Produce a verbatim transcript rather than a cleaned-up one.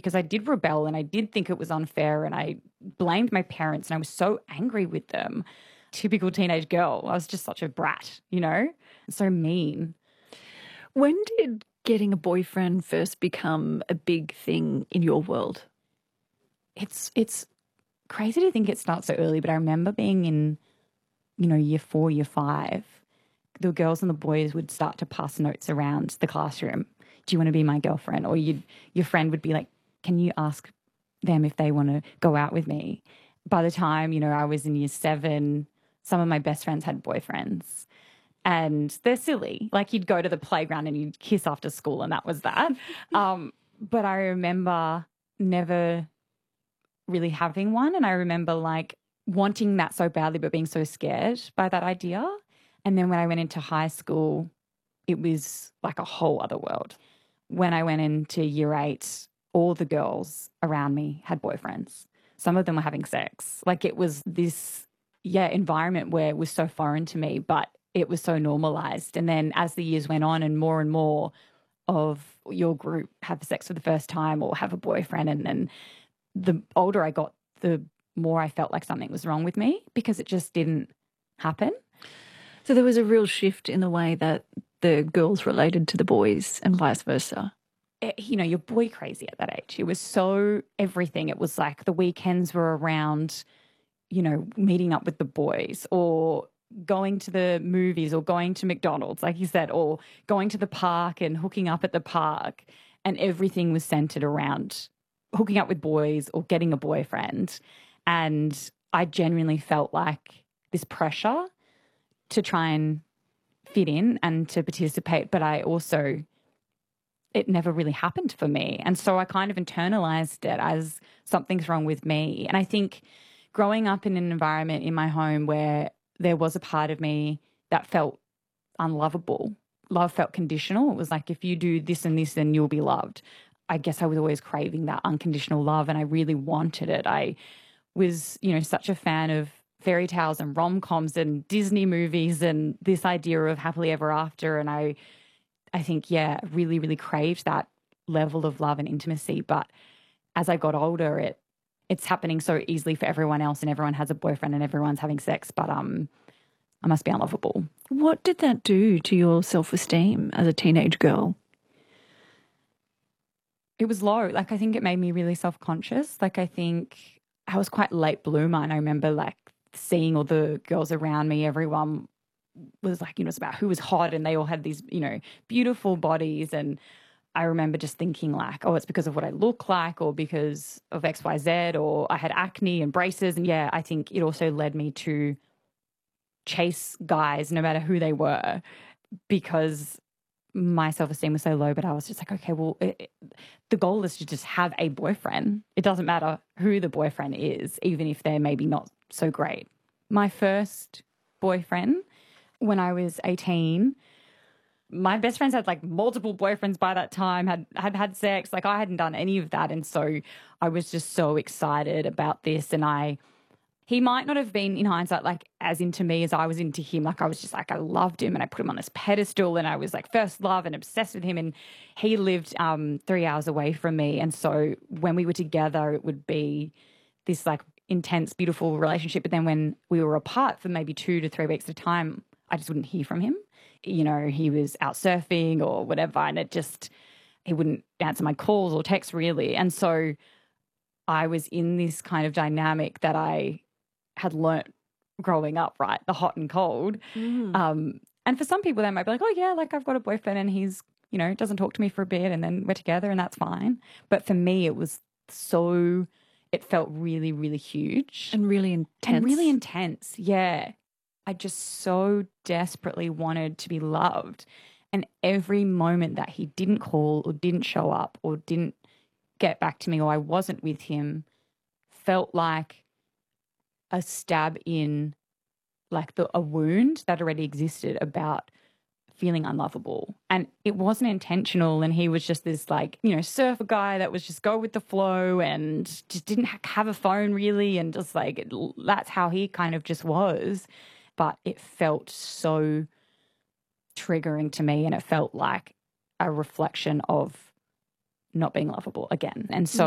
because I did rebel and I did think it was unfair and I blamed my parents and I was so angry with them. Typical teenage girl. I was just such a brat, you know, so mean. When did getting a boyfriend first become a big thing in your world? It's it's crazy to think it starts so early, but I remember being in, you know, year four, year five, the girls and the boys would start to pass notes around the classroom. Do you want to be my girlfriend? Or you'd, your friend would be like, can you ask them if they want to go out with me? By the time, you know, I was in year seven, some of my best friends had boyfriends. And they're silly. Like you'd go to the playground and you'd kiss after school and that was that. um, but I remember never really having one. And I remember like wanting that so badly but being so scared by that idea. And then when I went into high school, it was like a whole other world. When I went into year eight, all the girls around me had boyfriends. Some of them were having sex. Like it was this, yeah, environment where it was so foreign to me, but it was so normalized. And then as the years went on and more and more of your group have sex for the first time or have a boyfriend, and then the older I got, the more I felt like something was wrong with me because it just didn't happen. So there was a real shift in the way that the girls related to the boys and vice versa. It, you know, you're boy crazy at that age. It was so everything. It was like the weekends were around, you know, meeting up with the boys or going to the movies or going to McDonald's, like you said, or going to the park and hooking up at the park. And everything was centered around hooking up with boys or getting a boyfriend. And I genuinely felt like this pressure to try and fit in and to participate, but I also, it never really happened for me. And so I kind of internalized it as something's wrong with me. And I think growing up in an environment in my home where there was a part of me that felt unlovable, love felt conditional. It was like, if you do this and this, then you'll be loved. I guess I was always craving that unconditional love and I really wanted it. I was, you know, such a fan of fairy tales and rom-coms and Disney movies and this idea of happily ever after. And I, I think, yeah, really, really craved that level of love and intimacy. But as I got older, it it's happening so easily for everyone else and everyone has a boyfriend and everyone's having sex. But um, I must be unlovable. What did that do to your self-esteem as a teenage girl? It was low. Like, I think it made me really self-conscious. Like, I think I was quite late bloomer. And I remember, like, seeing all the girls around me, everyone was like, you know, it's about who was hot and they all had these, you know, beautiful bodies. And I remember just thinking like, oh, it's because of what I look like or because of X, Y, Z, or I had acne and braces. And yeah, I think it also led me to chase guys no matter who they were because my self-esteem was so low, but I was just like, okay, well, it, it, the goal is to just have a boyfriend. It doesn't matter who the boyfriend is, even if they're maybe not so great. My first boyfriend, when I was eighteen, my best friends had like multiple boyfriends by that time, had had had sex. Like I hadn't done any of that. And so I was just so excited about this. And I, he might not have been in hindsight like as into me as I was into him. Like I was just like, I loved him and I put him on this pedestal and I was like first love and obsessed with him. And he lived um, three hours away from me. And so when we were together, it would be this like intense, beautiful relationship. But then when we were apart for maybe two to three weeks at a time, I just wouldn't hear from him. You know, he was out surfing or whatever. And it just, he wouldn't answer my calls or texts really. And so I was in this kind of dynamic that I had learnt growing up, right? The hot and cold. Mm. Um, and for some people, they might be like, oh, yeah, like I've got a boyfriend and he's, you know, doesn't talk to me for a bit and then we're together and that's fine. But for me, it was so, it felt really, really huge. And really intense. And really intense, yeah. I just so desperately wanted to be loved. And every moment that he didn't call or didn't show up or didn't get back to me or I wasn't with him felt like a stab in like the, a wound that already existed about feeling unlovable. And it wasn't intentional. And he was just this like, you know, surfer guy that was just go with the flow and just didn't have a phone really. And just like, that's how he kind of just was. But it felt so triggering to me and it felt like a reflection of not being lovable again. And so